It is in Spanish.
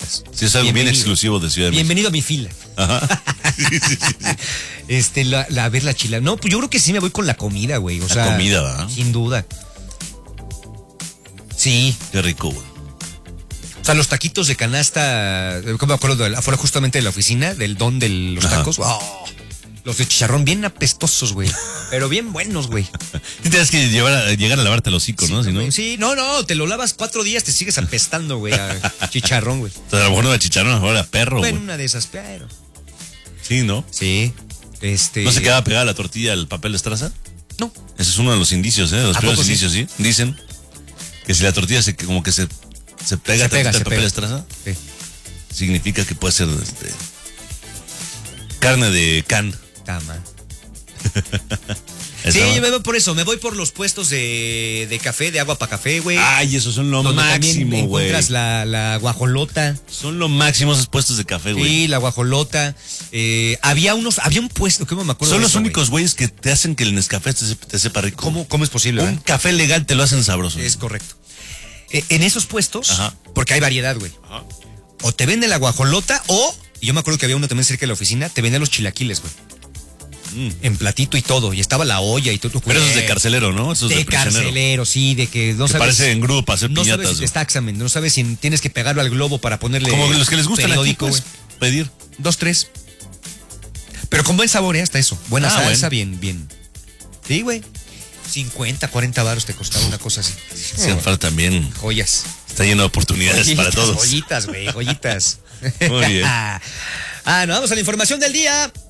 Chiapas. Sí, es algo bien exclusivo de Ciudad de México. Bienvenido a mi fila. Ajá. Sí. A ver la chila. No, pues yo creo que sí me voy con la comida, güey. O sea, comida, ¿verdad? Sin duda. Sí. Qué rico, güey. O sea, los taquitos de canasta, ¿cómo me acuerdo? Afuera justamente de la oficina, del don de los tacos. ¡Oh! Los de chicharrón bien apestosos, güey. Pero bien buenos, güey. Tienes que llegar a lavarte el hocico, sí, ¿no? Si no... Sí, no, te lo lavas 4 días, te sigues apestando, güey, a chicharrón, güey. Entonces, a lo mejor no era chicharrón, a lo mejor era perro, güey. Bueno, una de esas, pero... Sí, ¿no? Sí, ¿No se quedaba pegada la tortilla al papel de estraza? No. Ese es uno de los indicios, ¿eh? Los primeros indicios, sí. Dicen que si la tortilla se pega al papel de estraza, sí, significa que puede ser carne de can. Tama. Sí, yo me voy por eso, me voy por los puestos de café, de agua para café, güey. Ay, esos son lo donde máximo, güey. Encuentras la guajolota. Son lo máximo esos puestos de café, güey. Sí, la guajolota. Había un puesto, que no me acuerdo. Son los únicos güeyes que te hacen que el Nescafé te sepa rico. ¿Cómo es posible? Un café legal te lo hacen sabroso. Es correcto. En esos puestos, ajá, porque hay variedad, güey. Ajá. O te venden la guajolota y yo me acuerdo que había uno también cerca de la oficina, te vendían los chilaquiles, güey. En platito y todo, y estaba la olla y todo. Pero eso es de carcelero, ¿no? Eso es de carcelero, sí, de que no sabes. Parece en grupo para hacer no piñatas. No sabes si te está examen, no sabes si tienes que pegarlo al globo para ponerle. Como los que les gustan periódico, aquí, pues, pedir 2, 3. Pero con buen sabor, hasta eso. Buena salsa, bueno. bien. Sí, güey. 50, 40 varos te costaba una cosa así. Sí, falta también. Joyas. Está lleno de oportunidades para todos. Joyitas, güey, joyitas. Muy bien. Nos vamos a la información del día.